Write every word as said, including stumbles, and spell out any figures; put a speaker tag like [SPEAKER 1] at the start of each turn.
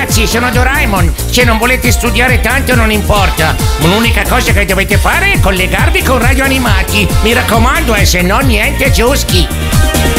[SPEAKER 1] ragazzi, sono Doraemon. Se non volete studiare tanto non importa. L'unica cosa che dovete fare è collegarvi con Radio Animati. Mi raccomando, eh, se no niente giuschi.